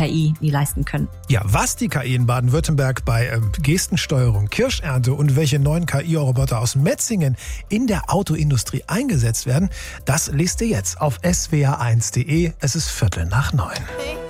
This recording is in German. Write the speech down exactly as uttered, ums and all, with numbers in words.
K I nie leisten können. Ja, was die K I in Baden-Württemberg bei äh, Gestensteuerung, Kirschernte und welche neuen K I-Roboter aus Metzingen in der Autoindustrie eingesetzt werden, das lest ihr jetzt auf s w r eins punkt d e. Es ist Viertel nach neun.